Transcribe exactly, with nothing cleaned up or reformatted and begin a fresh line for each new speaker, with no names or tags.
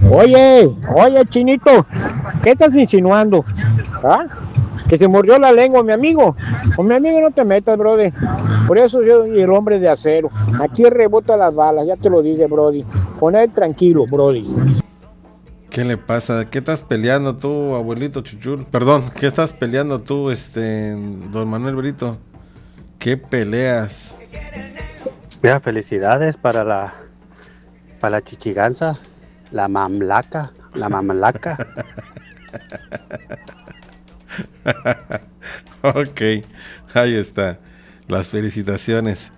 Oye, oye, chinito, ¿qué estás insinuando? ¿Ah? Que se mordió la lengua, mi amigo. Con mi amigo no te metas, brother. Por eso yo soy el hombre de acero. Aquí rebota las balas, ya te lo dije, brody. Poner tranquilo, brody.
¿Qué le pasa? ¿Qué estás peleando tú, abuelito Chuchul? Perdón, ¿qué estás peleando tú, este, don Manuel Brito? ¿Qué peleas?
Mira, felicidades para la para la chichiganza, la mamlaca, la mamlaca.
Ok, ahí está. Las felicitaciones.